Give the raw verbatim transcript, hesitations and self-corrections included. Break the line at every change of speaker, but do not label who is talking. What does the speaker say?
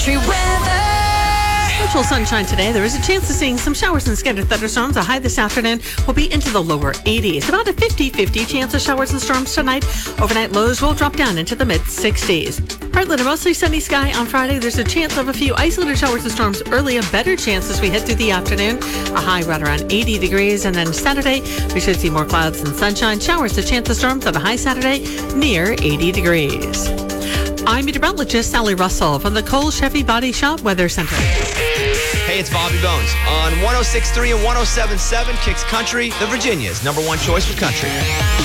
Country weather.
Virtual sunshine today. There is a chance of seeing some showers and scattered thunderstorms. A high this afternoon will be into the lower eighties. About a fifty-fifty chance of showers and storms tonight. Overnight lows will drop down into the mid-sixties. Partly to mostly sunny sky on Friday. There's a chance of a few isolated showers and storms early. A better chance as we head through the afternoon. A high right around eighty degrees. And then Saturday, we should see more clouds and sunshine. Showers, a chance of storms on a high Saturday near eighty degrees. I'm meteorologist Sally Russell from the Cole Chevy Body Shop Weather Center.
Hey, it's Bobby Bones on one oh six point three and one oh seven point seven Kicks Country, the Virginia's number one choice for country.